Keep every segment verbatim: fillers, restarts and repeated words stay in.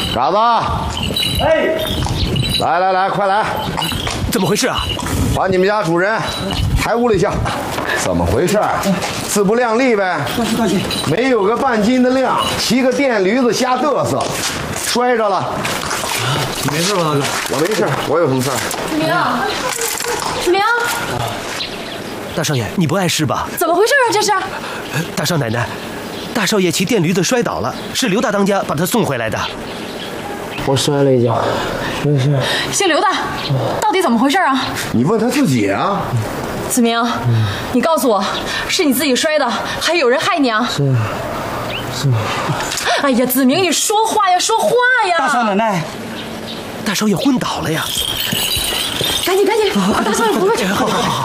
嘎子， 哎， 来来来，快来！ 怎么回事啊？ 把你们家主人抬屋里去。怎么回事？自不量力呗。 大师大姐， 没有个半斤的量，骑个电驴子瞎嘚瑟，摔着了。 你没事吧，大哥？ 我没事，我有什么事儿？ 子明，子明， 大少爷，你不碍事吧？ 怎么回事啊？这是？ 大少奶奶，大少爷骑电驴子摔倒了，是刘大当家把他送回来的。 我摔了一跤，没事。 姓刘的，到底怎么回事啊？ 你问他自己啊。 子明，你告诉我，是你自己摔的，还有人害你啊？ 是，是。 哎呀，子明，你说话呀，说话呀！ 大少奶奶， 大少爷昏倒了呀！ 赶紧赶紧，把大少爷扶过去。 好好好好。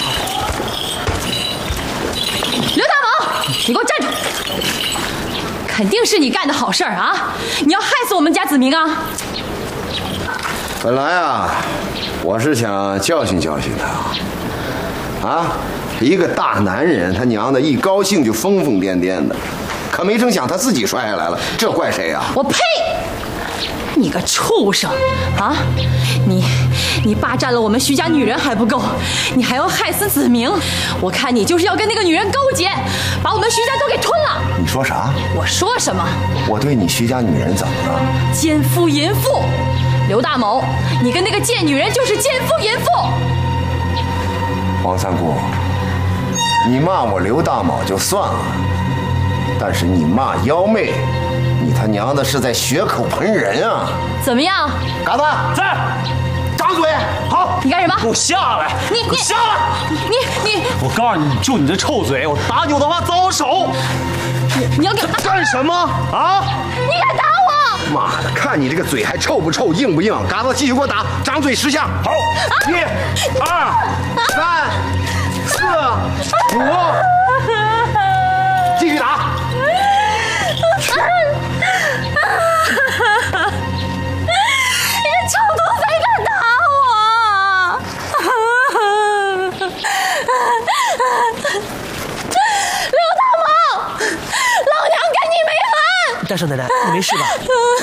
刘大猛，你给我站住！肯定是你干的好事儿啊！你要害死我们家子明啊！ 本来啊，我是想教训教训他，啊，一个大男人，他娘的一高兴就疯疯癫癫的，可没成想他自己摔下来了，这怪谁呀？ 我呸！你个畜生啊！你你霸占了我们徐家女人还不够，你还要害死子明！我看你就是要跟那个女人勾结，把我们徐家都给吞了！ 你说啥？ 我说什么？ 我对你徐家女人怎么了？ 奸夫淫妇！刘大某，你跟那个贱女人就是奸夫淫妇！ 王三姑，你骂我刘大卯就算了，但是你骂幺妹，你他娘的是在血口喷人啊！ 怎么样？ 嘎子， 在， 张嘴！好， 你干什么？ 给我下来！ 你你给我下来！ 你你我告诉你，就你这臭嘴，我打你我他妈遭手！ 你要给干什么啊？ 你敢打我？ 妈的，看你这个嘴还臭不臭，硬不硬？嘎子，继续给我打，张嘴十下。 好，一、二、 三、四、五，继续打。 你这臭犊子敢打我！刘大猛，老娘跟你没完！ 大少奶奶，你没事吧？